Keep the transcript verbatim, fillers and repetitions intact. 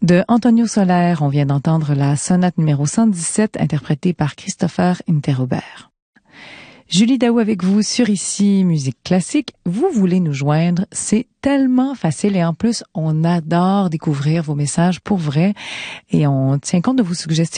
De Antonio Soler, on vient d'entendre la sonate numéro cent dix-sept interprétée par Christopher Interrobert. Julie Daou avec vous sur Ici Musique Classique. Vous voulez nous joindre, c'est tellement facile et en plus, on adore découvrir vos messages pour vrai et on tient compte de vos suggestions.